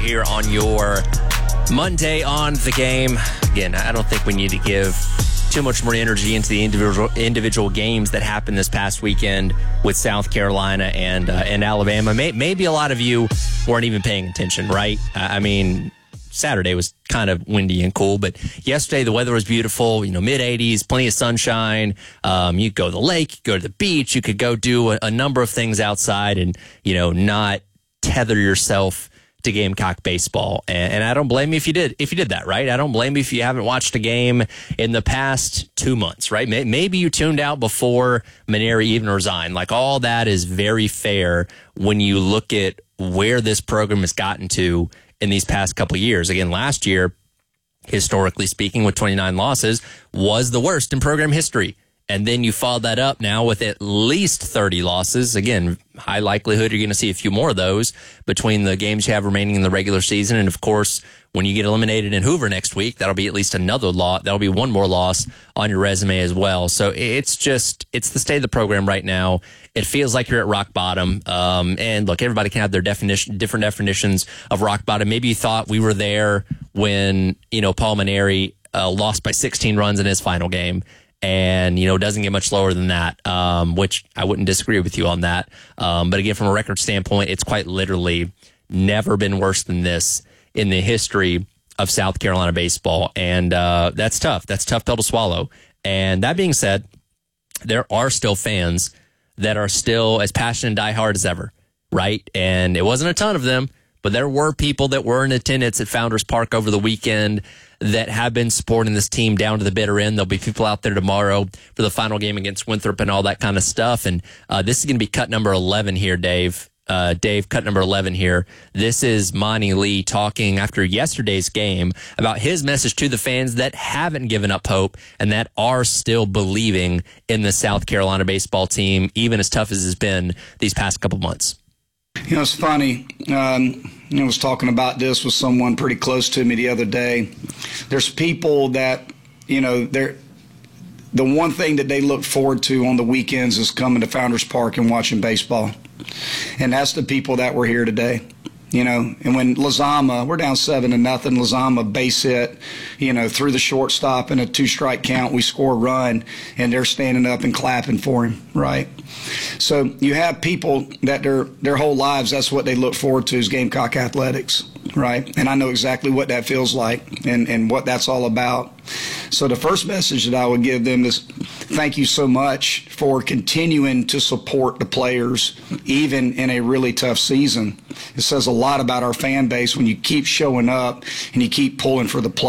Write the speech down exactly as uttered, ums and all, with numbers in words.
Here on your Monday on the game. Again, I don't think we need to give too much more energy into the individual individual games that happened this past weekend with South Carolina and uh, and Alabama. May, maybe a lot of you weren't even paying attention, right? I mean, Saturday was kind of windy and cool, but yesterday the weather was beautiful, you know, mid eighties, plenty of sunshine. Um, you could go to the lake, you could go to the beach, you could go do a, a number of things outside and, you know, not tether yourself to Gamecock baseball. And, and I don't blame you if you did, if you did that, right? I don't blame you if you haven't watched a game in the past two months, right? Maybe you tuned out before Mainieri even resigned. Like, all that is very fair when you look at where this program has gotten to in these past couple of years. Again, last year, historically speaking, with twenty-nine losses, was the worst in program history. And then you follow that up now with at least thirty losses. Again, high likelihood you're going to see a few more of those between the games you have remaining in the regular season. And, of course, when you get eliminated in Hoover next week, that'll be at least another loss. That'll be one more loss on your resume as well. So it's just, it's the state of the program right now. It feels like you're at rock bottom. Um, and, look, everybody can have their definition, different definitions of rock bottom. Maybe you thought we were there when, you know, Paul Mainieri uh, lost by sixteen runs in his final game. And, you know, doesn't get much lower than that, um, which I wouldn't disagree with you on that. Um, but again, from a record standpoint, it's quite literally never been worse than this in the history of South Carolina baseball. And uh, that's tough. That's a tough pill to swallow. And that being said, there are still fans that are still as passionate and diehard as ever, right? And it wasn't a ton of them, but there were people that were in attendance at Founders Park over the weekend that have been supporting this team down to the bitter end. There'll be people out there tomorrow for the final game against Winthrop and all that kind of stuff. And uh, this is going to be cut number eleven here, Dave. Uh, Dave, cut number eleven here. This is Monty Lee talking after yesterday's game about his message to the fans that haven't given up hope and that are still believing in the South Carolina baseball team, even as tough as it's been these past couple months. You know, it's funny. Um, I was talking about this with someone pretty close to me the other day. There's people that, you know, they're the one thing that they look forward to on the weekends is coming to Founders Park and watching baseball. And that's the people that were here today. You know, and when Lizama, we're down seven to nothing, Lizama base hit, you know, through the shortstop in a two-strike count, we score a run, and they're standing up and clapping for him, right? So you have people that their their whole lives, that's what they look forward to is Gamecock athletics, right? And I know exactly what that feels like and, and what that's all about. So the first message that I would give them is thank you so much for continuing to support the players, even in a really tough season. It says a lot about our fan base when you keep showing up and you keep pulling for the players.